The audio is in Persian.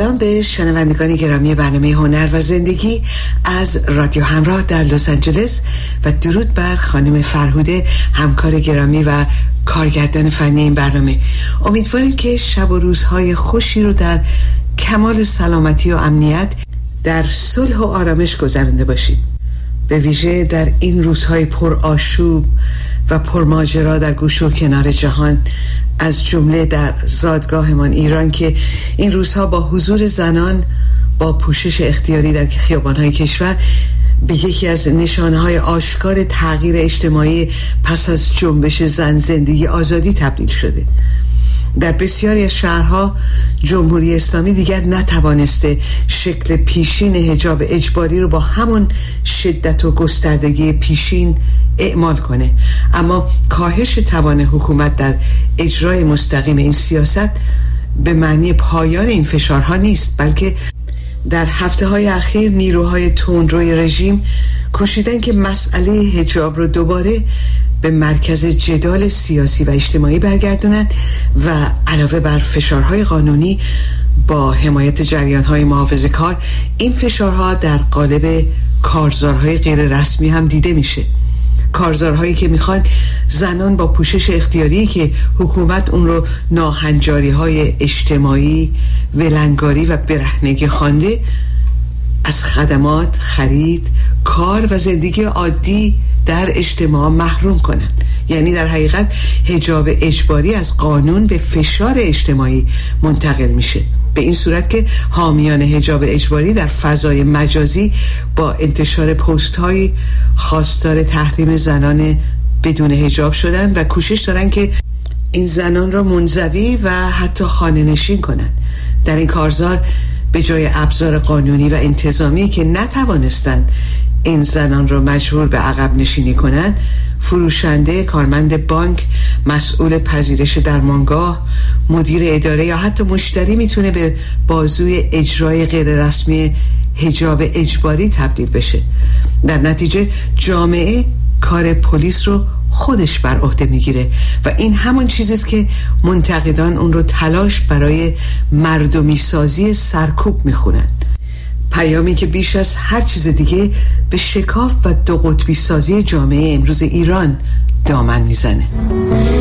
سلام به شنوندگان گرامی برنامه هنر و زندگی از رادیو همراه در لس آنجلس و درود بر خانم فرهوده، همکار گرامی و کارگردان فنی این برنامه. امیدواریم که شب و روزهای خوشی رو در کمال سلامتی و امنیت در صلح و آرامش گذرانده باشید. به ویژه در این روزهای پر آشوب و پر ماجرا در گوش و کنار جهان، از جمله در زادگاهمان ایران که این روزها با حضور زنان با پوشش اختیاری در خیابان‌های کشور به یکی از نشانه‌های آشکار تغییر اجتماعی پس از جنبش زن زندگی آزادی تبدیل شده. در بسیاری از شهرها جمهوری اسلامی دیگر نتوانسته شکل پیشین حجاب اجباری رو با همون شدت و گستردگی پیشین اعمال کنه، اما کاهش توان حکومت در اجرای مستقیم این سیاست به معنی پایان این فشارها نیست، بلکه در هفته‌های اخیر نیروهای تندروی رژیم کوشیدن که مسئله حجاب رو دوباره به مرکز جدال سیاسی و اجتماعی برگردونن و علاوه بر فشارهای قانونی با حمایت جریان‌های محافظه‌کار، این فشارها در قالب کارزارهای غیر رسمی هم دیده میشه. کارزارهایی که میخوان زنان با پوشش اختیاری که حکومت اون رو ناهنجاری‌های اجتماعی، ولنگاری و برهنگی خوانده، از خدمات، خرید، کار و زندگی عادی در اجتماع محروم کنن. یعنی در حقیقت حجاب اجباری از قانون به فشار اجتماعی منتقل میشه، به این صورت که حامیان حجاب اجباری در فضای مجازی با انتشار پست‌های خواستار تحریم زنان بدون حجاب شدن و کوشش دارن که این زنان را منزوی و حتی خانه‌نشین کنن. در این کارزار به جای ابزار قانونی و انتظامی که نتوانستند این زنان را مجبور به عقب نشینی کنند، فروشنده، کارمند بانک، مسئول پذیرش درمانگاه، مدیر اداره یا حتی مشتری میتونه به بازوی اجرای غیر رسمی حجاب اجباری تبدیل بشه. در نتیجه جامعه کار پلیس رو خودش بر عهده میگیره و این همون چیزیست که منتقدان اون رو تلاش برای مردمی سازی سرکوب میخونن. پیامی که بیش از هر چیز دیگه به شکاف و دو قطبی سازی جامعه امروز ایران دامن میزنه.